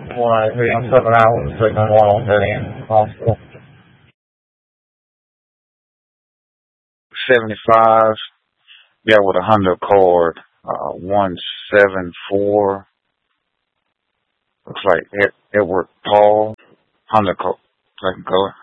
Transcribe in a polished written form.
Ngoài huyện Sơn La rồi còn ngoài hospital. 75. Yeah, with a Honda Accord, 174. Looks like Edward Paul, Honda Accord, second color.